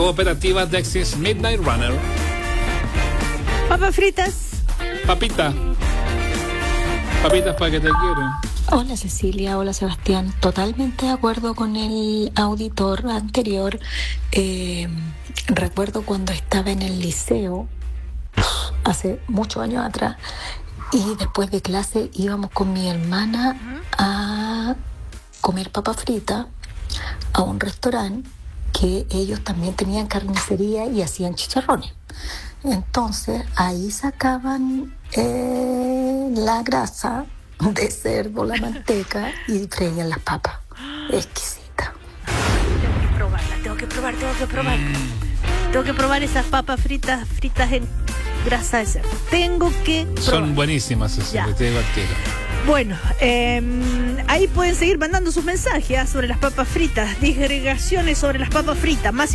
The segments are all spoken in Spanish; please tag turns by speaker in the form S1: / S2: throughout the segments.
S1: Cooperativa Dexys Midnight Runner.
S2: Papas fritas.
S1: Papitas para que te quieren.
S3: Hola Cecilia, hola Sebastián. Totalmente de acuerdo con el auditor anterior. Recuerdo cuando estaba en el liceo, hace muchos años atrás, y después de clase íbamos con mi hermana a comer papas fritas a un restaurante que ellos también tenían carnicería y hacían chicharrones. Entonces ahí sacaban la grasa de cerdo, la manteca, y freían las papas. Exquisita.
S2: Tengo que probar. Tengo que probar esas papas fritas en grasa de cerdo. Tengo que probar.
S1: Son buenísimas, Cecilia, te digo al tiro.
S2: Bueno, ahí pueden seguir mandando sus mensajes sobre las papas fritas, disgregaciones sobre las papas fritas, más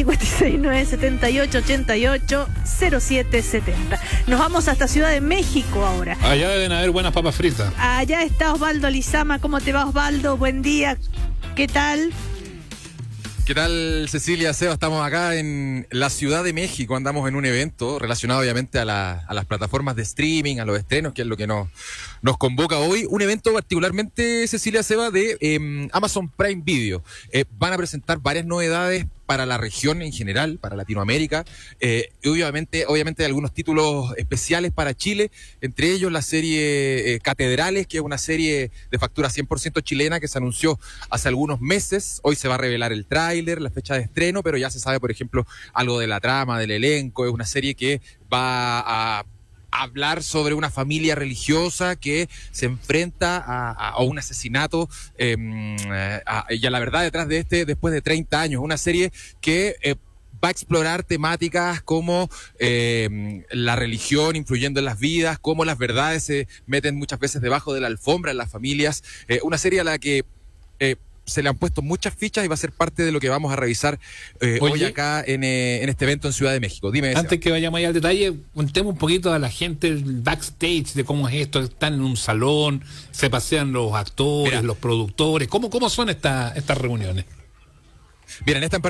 S2: 569-7888-0770. Nos vamos hasta Ciudad de México ahora.
S1: Allá deben haber buenas papas fritas.
S2: Allá está Osvaldo Lizama. ¿Cómo te va, Osvaldo? Buen día. ¿Qué tal?
S4: ¿Qué tal, Cecilia, Seba? Estamos acá en la Ciudad de México, andamos en un evento relacionado obviamente a las plataformas de streaming, a los estrenos, que es lo que nos convoca hoy. Un evento particularmente, Cecilia, Seba, de Amazon Prime Video. Van a presentar varias novedades para la región en general, para Latinoamérica, y obviamente algunos títulos especiales para Chile, entre ellos la serie Catedrales, que es una serie de factura 100% chilena que se anunció hace algunos meses. Hoy se va a revelar el tráiler, la fecha de estreno, pero ya se sabe, por ejemplo, algo de la trama, del elenco. Es una serie que va a hablar sobre una familia religiosa que se enfrenta a un asesinato y a la verdad detrás de después de 30 años. Una serie que va a explorar temáticas como la religión influyendo en las vidas, cómo las verdades se meten muchas veces debajo de la alfombra en las familias. Una serie a la que se le han puesto muchas fichas y va a ser parte de lo que vamos a revisar hoy acá en este evento en Ciudad de México. Dime.
S1: Antes que vayamos allá al detalle, contemos un poquito a la gente el backstage de cómo es esto. Están en un salón, se pasean los actores, los productores. ¿Cómo son estas reuniones?
S4: Bien, en esta